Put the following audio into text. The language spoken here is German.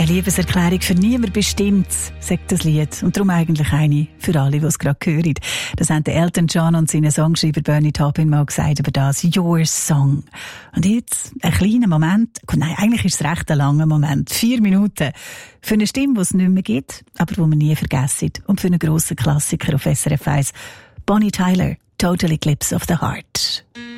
Eine Liebeserklärung für niemand bestimmt, sagt das Lied. Und darum eigentlich eine für alle, die es gerade hören. Das haben Elton John und seine Songschreiber Bernie Taupin mal gesagt über das «Your Song». Und jetzt ein kleiner Moment, nein, eigentlich ist es recht ein langer Moment, 4 Minuten, für eine Stimme, die es nicht mehr gibt, aber die wir nie vergessen. Und für einen grossen Klassiker auf SRF 1, Bonnie Tyler, «Total Eclipse of the Heart».